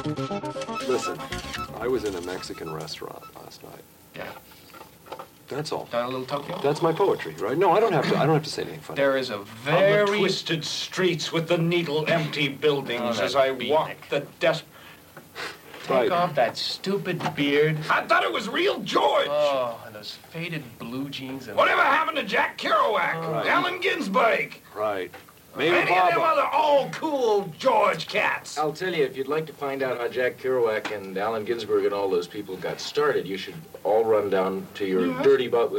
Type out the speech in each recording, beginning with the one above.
Listen, I was in a Mexican restaurant last night. Yeah. That's all. Down a little Tokyo? That's my poetry, right? No, I don't have to say anything funny. There is a On very... the twisted streets with the needle-empty buildings Oh, as I that walk beatnik. the desk. Take off that stupid beard. I thought it was real George. Oh, and those faded blue jeans and... Whatever happened to Jack Kerouac, Right. Allen Ginsberg, Right. any of them other all-cool George cats? I'll tell you, if you'd like to find out how Jack Kerouac and Allen Ginsberg and all those people got started, you should all run down to your dirty boat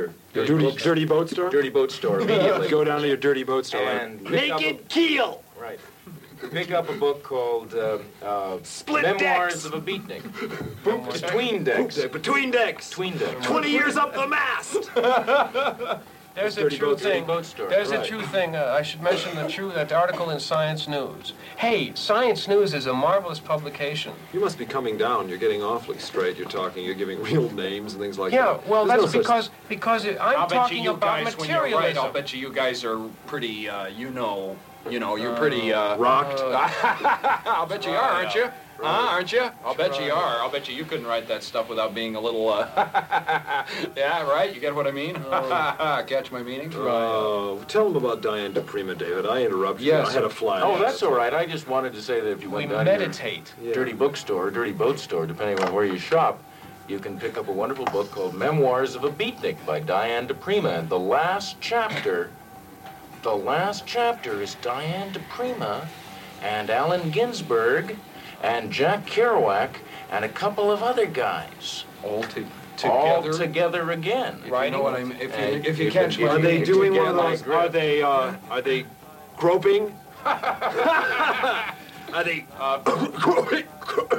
Dirty boat store immediately. Go down to your dirty boat store. And pick up Naked Keel. right. Pick up a book called Split Memoirs Decks. of a Beatnik. Memoirs. Between Decks. Between decks. Between Decks. 20 years up the mast. There's a Dirty true boat, dirty thing. boat store. There's a Right. true thing. I should mention that article in Science News. Hey, Science News is a marvelous publication. You must be coming down. You're getting awfully straight. You're giving real names and things like Yeah, that. well, There's that's no such- because I'm I'll bet talking you about guys, when you're right, materialism. I'll bet you guys are pretty, you're pretty, rocked. I'll bet you are, aren't you? Aren't you? I'll bet you are. I'll bet you couldn't write that stuff without being a little, yeah, right? You get what I mean? Catch my meaning? Tell them about Diane DePrima, David. I interrupted Yes. you. I had a fly. Oh, that's all right. I just wanted to say that if you We went down to your meditate. dirty bookstore, dirty boat store, depending on where you shop, you can pick up a wonderful book called Memoirs of a Beatnik by Diane DePrima. And the last chapter is Diane DePrima and Allen Ginsberg and Jack Kerouac and a couple of other guys. All All together. together again. You know what I mean? And If you you catch can- my Are they meaning, doing one of together. those? Are they groping? Are they groping?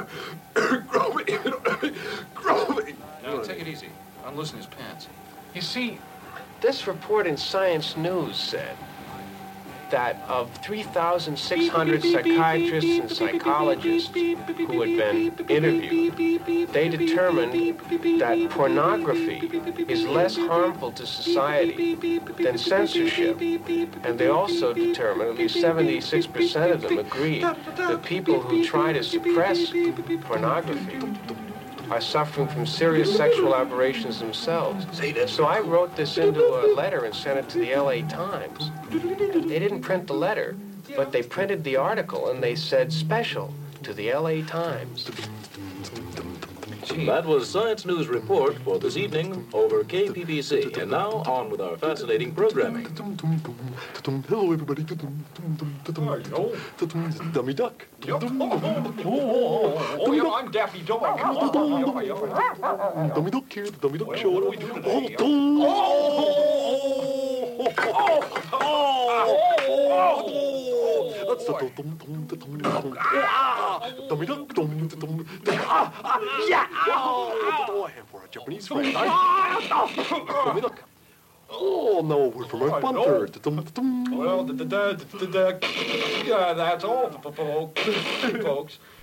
Groping? No, take it easy. Unloosen his pants. You see, this report in Science News said that of 3,600 psychiatrists and psychologists who had been interviewed, they determined that pornography is less harmful to society than censorship. And they also determined, at least 76% of them agreed, that people who try to suppress pornography are suffering from serious sexual aberrations themselves. So I wrote this into a letter and sent it to the LA Times. They didn't print the letter, but they printed the article and they said special to the LA Times. That was Science News Report for this evening over KPBC. And now, on with our fascinating programming. Hello, everybody. Dummy duck. Oh, yeah, I'm Daffy Duck. Dummy duck here. The Dummy duck show. What are we doing today? That's the dummy duck. Yeah. I have for a Japanese friend. Dummy duck. Oh, no, we're from Earth Panther. Well, yeah, that's all, folks.